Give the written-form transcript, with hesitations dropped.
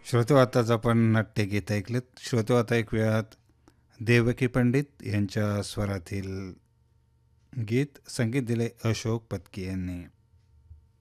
श्रोते आताच आपण नाट्यगीत ऐकलेत. श्रोते आता ऐकूयात देवकी पंडित यांच्या स्वरातील गीत. संगीत दिले अशोक पत्की यांनी.